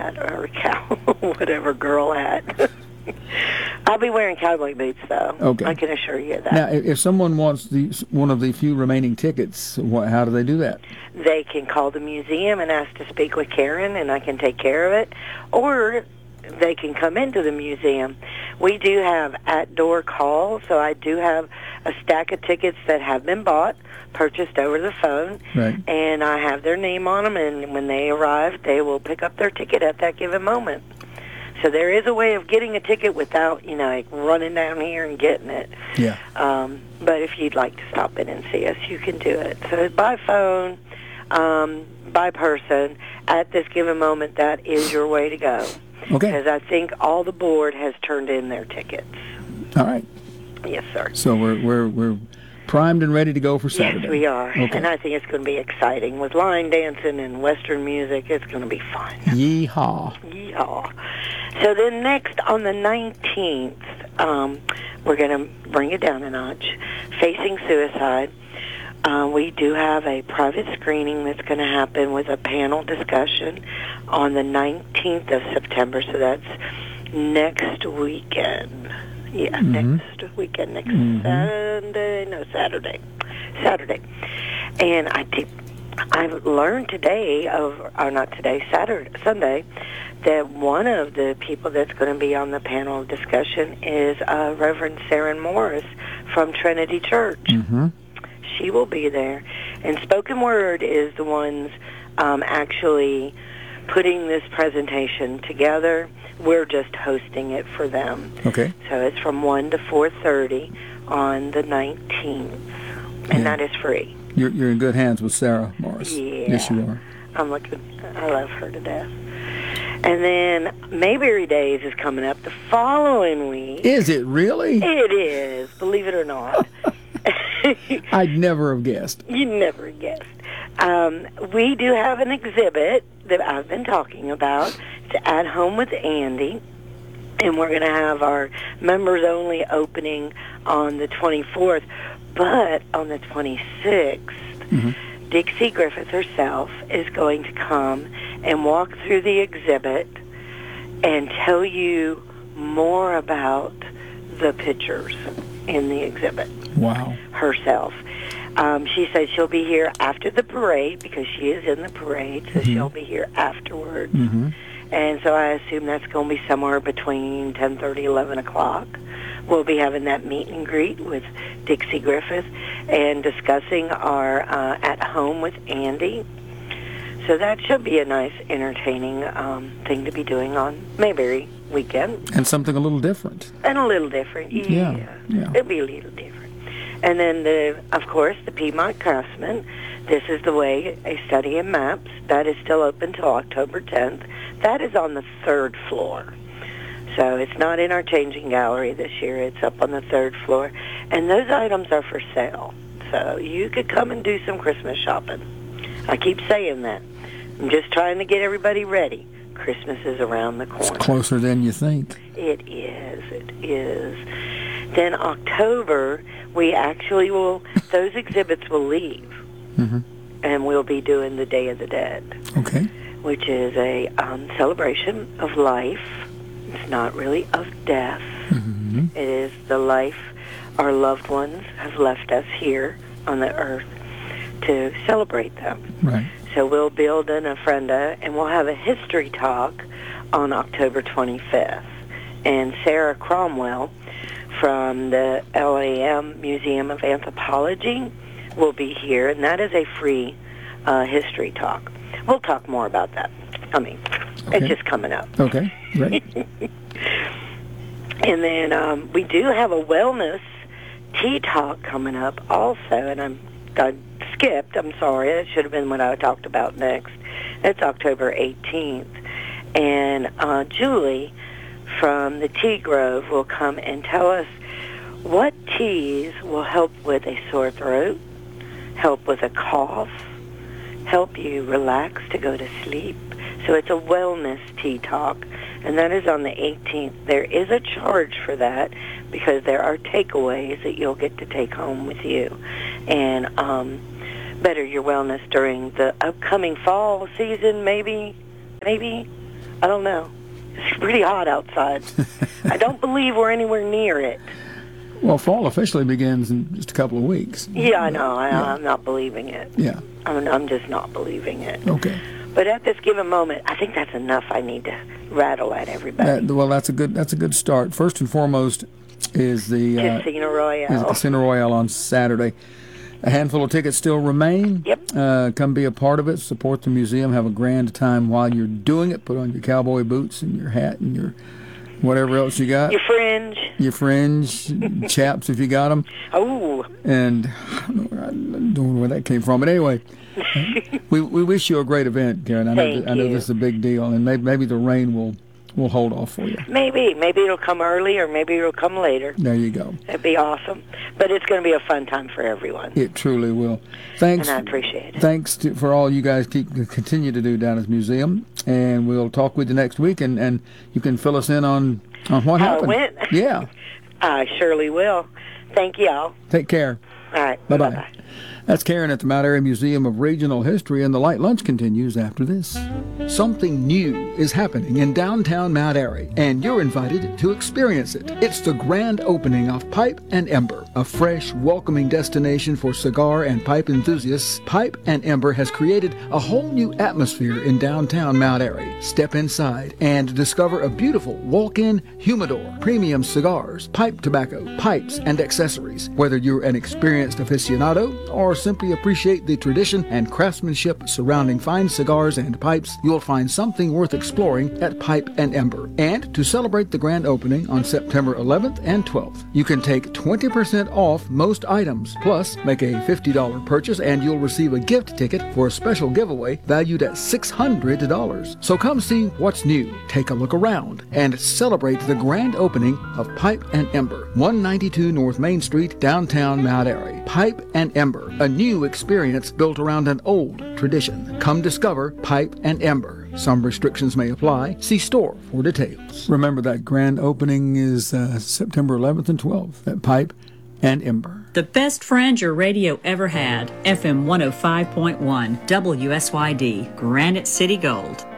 hat or whatever girl hat. I'll be wearing cowboy boots, though. Okay. I can assure you that. Now, if someone wants one of the few remaining tickets, how do they do that? They can call the museum and ask to speak with Karen, and I can take care of it. Or they can come into the museum. We do have at-door calls, so I do have a stack of tickets that have been purchased over the phone, Right. and I have their name on them, and when they arrive, they will pick up their ticket at that given moment. So there is a way of getting a ticket without, like running down here and getting it. Yeah. But if you'd like to stop in and see us, you can do it. So by phone, by person, at this given moment, that is your way to go. Okay. Because I think all the board has turned in their tickets. All right. Yes, sir. So we're primed and ready to go for Saturday. Yes, we are. Okay. And I think it's going to be exciting. With line dancing and Western music, it's going to be fun. Yeehaw. Yeehaw. So then next, on the 19th, we're going to bring it down a notch. Facing Suicide. We do have a private screening that's going to happen with a panel discussion on the 19th of September. So that's next weekend. Yeah, next weekend, next Saturday. And I've learned today, Sunday, that one of the people that's going to be on the panel discussion is Reverend Sarah Morris from Trinity Church. Mm-hmm. She will be there. And Spoken Word is the ones actually putting this presentation together. We're just hosting it for them. Okay. So it's from 1 to 4:30 on the 19th. And that is free. You're in good hands with Sarah Morris. Yeah. Yes, you are. I love her to death. And then Mayberry Days is coming up the following week. Is it really? It is, believe it or not. I'd never have guessed. You never guessed. We do have an exhibit that I've been talking about. It's At Home with Andy. And we're going to have our members-only opening on the 24th. But on the 26th, Dixie Griffith herself is going to come and walk through the exhibit and tell you more about the pictures in the exhibit. Wow. Herself. She said she'll be here after the parade because she is in the parade, so she'll be here afterwards. And so I assume that's going to be somewhere between 10:30, 11 o'clock. We'll be having that meet and greet with Dixie Griffith and discussing our At Home with Andy. So that should be a nice, entertaining thing to be doing on Mayberry weekend. And something a little different. And a little different, yeah. It'll be a little different. And then, of course, the Piedmont Craftsman. This is the way, a study in maps. That is still open till October 10th. That is on the 3rd floor. So it's not in our changing gallery this year. It's up on the 3rd floor. And those items are for sale. So you could come and do some Christmas shopping. I keep saying that. I'm just trying to get everybody ready. Christmas is around the corner. It's closer than you think. It is. It is. Then October, we actually will, those exhibits will leave. And we'll be doing the Day of the Dead. Okay. Which is a celebration of life. It's not really of death. It is the life our loved ones have left us here on the earth to celebrate them. Right. So we'll build an ofrenda, and we'll have a history talk on October 25th. And Sarah Cromwell from the LAM Museum of Anthropology will be here, and that is a free history talk. We'll talk more about that. It's just coming up. Okay, great. And then we do have a wellness tea talk coming up also, and I skipped. I'm sorry. That should have been what I talked about next. It's October 18th. And Julie from the Tea Grove will come and tell us what teas will help with a sore throat, help with a cough, help you relax to go to sleep. So it's a wellness tea talk, and that is on the 18th. There is a charge for that because there are takeaways that you'll get to take home with you and better your wellness during the upcoming fall season, maybe, I don't know. It's pretty hot outside. I don't believe we're anywhere near it. Well, fall officially begins in just a couple of weeks. Yeah, I know. I'm not believing it. Yeah. I'm just not believing it. Okay. But at this given moment, I think that's enough. I need to rattle at everybody. Well, that's a good start. First and foremost is the Casino Royale. Is Casino Royale on Saturday. A handful of tickets still remain. Yep. Come be a part of it. Support the museum. Have a grand time while you're doing it. Put on your cowboy boots and your hat and your whatever else you got. Your fringe. Your fringe, chaps if you got them. Oh. And I don't know where that came from. But anyway, we wish you a great event, Karen. I know this is a big deal, and maybe the rain will hold off for you. Maybe it'll come early, or maybe it'll come later. There you go. It'd be awesome, but it's going to be a fun time for everyone. It truly will. Thanks, and I appreciate it. Thanks for all you guys continue to do down at the museum, and we'll talk with you next week, and you can fill us in on what happened. How it went? Yeah, I surely will. Thank y'all. Take care. All right. Bye bye. Bye-bye. That's Karen at the Mount Airy Museum of Regional History, and the Light Lunch continues after this. Something new is happening in downtown Mount Airy, and you're invited to experience it. It's the grand opening of Pipe and Ember, a fresh, welcoming destination for cigar and pipe enthusiasts. Pipe and Ember has created a whole new atmosphere in downtown Mount Airy. Step inside and discover a beautiful walk-in humidor, premium cigars, pipe tobacco, pipes, and accessories. Whether you're an experienced aficionado or simply appreciate the tradition and craftsmanship surrounding fine cigars and pipes, you'll find something worth exploring at Pipe and Ember. And to celebrate the grand opening on September 11th and 12th, you can take 20% off most items. Plus, make a $50 purchase and you'll receive a gift ticket for a special giveaway valued at $600. So come see what's new, take a look around, and celebrate the grand opening of Pipe and Ember, 192 North Main Street, downtown Mount Airy. Pipe and Ember, a new experience built around an old tradition. Come discover Pipe and Ember. Some restrictions may apply. See store for details. Remember that grand opening is September 11th and 12th at Pipe and Ember. The best friend your radio ever had. FM 105.1 WSYD, Granite City Gold.